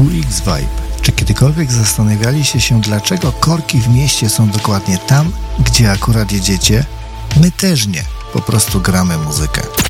2X Vibe. Czy kiedykolwiek zastanawialiście się, dlaczego korki w mieście są dokładnie tam, gdzie akurat jedziecie? My też nie. Po prostu gramy muzykę.